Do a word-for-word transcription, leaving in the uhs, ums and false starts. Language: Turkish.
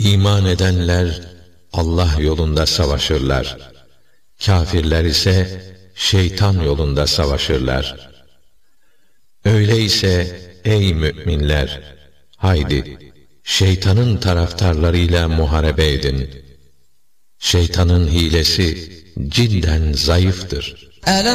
İman edenler Allah yolunda savaşırlar. Kafirler ise şeytan yolunda savaşırlar. Öyleyse ey müminler, haydi şeytanın taraftarlarıyla muharebe edin. Şeytanın hilesi cidden zayıftır.